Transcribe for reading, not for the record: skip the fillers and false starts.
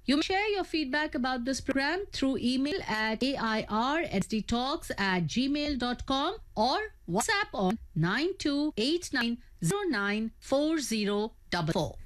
You may share your feedback about this program through email at airsdtalks@gmail.com or WhatsApp on 9289094044.